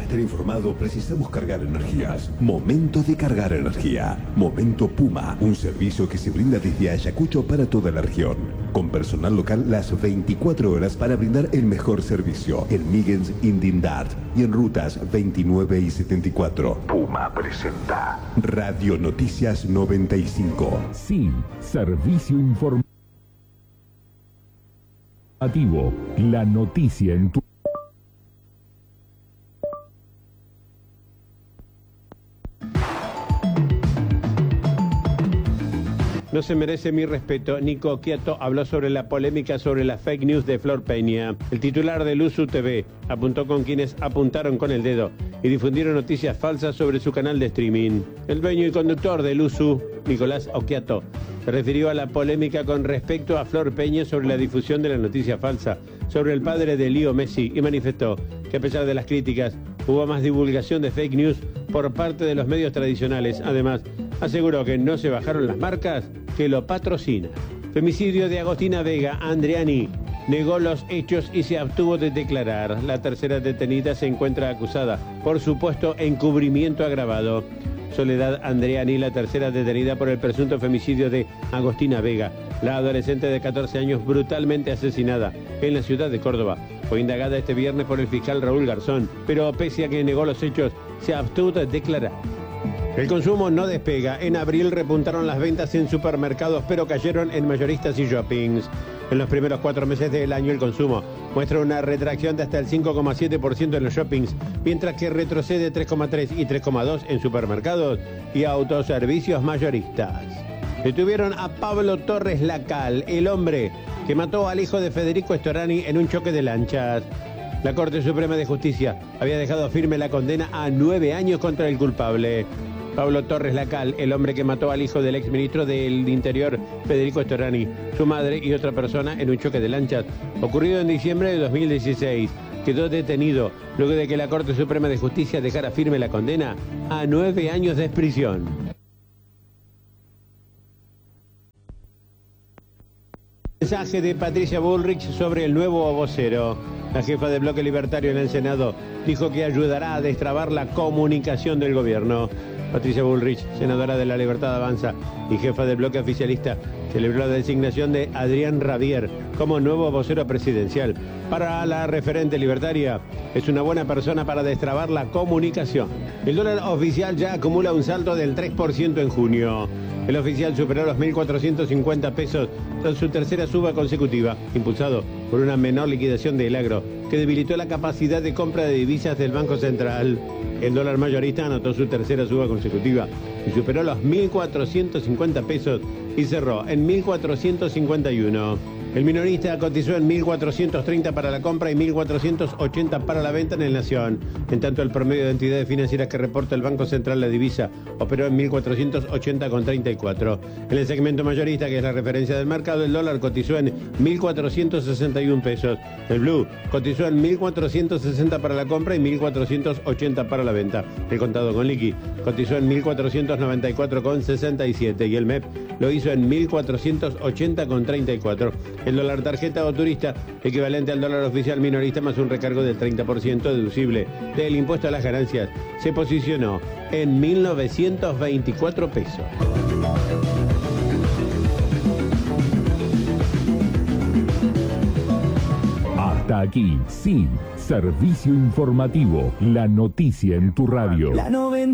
estar informado, precisamos cargar energías. Momento de cargar energía. Momento Puma, un servicio que se brinda desde Ayacucho para toda la región. Con personal local las 24 horas para brindar el mejor servicio. En Migens, Indindart y en rutas 29 y 74. Puma presenta Radio Noticias 95. Sí, servicio informativo. La noticia en tu... No se merece mi respeto. Nico Quiato habló sobre la polémica sobre las fake news de Flor Peña. El titular de Luzu TV apuntó con quienes apuntaron con el dedo y difundieron noticias falsas sobre su canal de streaming. El dueño y conductor de Luzu, Nicolás Occhiato, se refirió a la polémica con respecto a Flor Peña sobre la difusión de la noticia falsa sobre el padre de Leo Messi y manifestó que a pesar de las críticas hubo más divulgación de fake news por parte de los medios tradicionales. Además, aseguró que no se bajaron las marcas que lo patrocinan. Femicidio de Agostina Vega. Andreani negó los hechos y se abstuvo de declarar. La tercera detenida se encuentra acusada por supuesto encubrimiento agravado. Soledad Andreani, la tercera detenida por el presunto femicidio de Agostina Vega, la adolescente de 14 años brutalmente asesinada en la ciudad de Córdoba. Fue indagada este viernes por el fiscal Raúl Garzón, pero pese a que negó los hechos, se abstuvo de declarar. El consumo no despega. En abril repuntaron las ventas en supermercados, pero cayeron en mayoristas y shoppings. En los primeros 4 meses del año el consumo muestra una retracción de hasta el 5,7% en los shoppings, mientras que retrocede 3,3 y 3,2 en supermercados y autoservicios mayoristas. Detuvieron a Pablo Torres Lacal, el hombre que mató al hijo de Federico Storani en un choque de lanchas. La Corte Suprema de Justicia había dejado firme la condena a 9 años contra el culpable. Pablo Torres Lacal, el hombre que mató al hijo del exministro del Interior, Federico Storani, su madre y otra persona en un choque de lanchas, ocurrido en diciembre de 2016. Quedó detenido luego de que la Corte Suprema de Justicia dejara firme la condena a 9 años de prisión. Mensaje de Patricia Bullrich sobre el nuevo vocero. La jefa del bloque libertario en el Senado dijo que ayudará a destrabar la comunicación del gobierno. Patricia Bullrich, senadora de La Libertad Avanza y jefa del bloque oficialista, celebró la designación de Adrián Rabier como nuevo vocero presidencial. Para la referente libertaria, es una buena persona para destrabar la comunicación. El dólar oficial ya acumula un salto del 3% en junio. El oficial superó los 1.450 pesos tras su tercera suba consecutiva, impulsado por una menor liquidación del agro, que debilitó la capacidad de compra de divisas del Banco Central. El dólar mayorista anotó su tercera suba consecutiva y superó los 1.450 pesos y cerró en 1.451. El minorista cotizó en 1.430 para la compra y 1.480 para la venta en el Nación. En tanto, el promedio de entidades financieras que reporta el Banco Central la divisa operó en 1.480,34. En el segmento mayorista, que es la referencia del mercado, el dólar cotizó en 1.461 pesos. El blue cotizó en 1.460 para la compra y 1.480 para la venta. El contado con liqui cotizó en 1.494,67 y el MEP lo hizo en 1.480,34. El dólar tarjeta o turista, equivalente al dólar oficial minorista más un recargo del 30% deducible del impuesto a las ganancias, se posicionó en 1.924 pesos. Hasta aquí, sí, servicio informativo, la noticia en tu radio.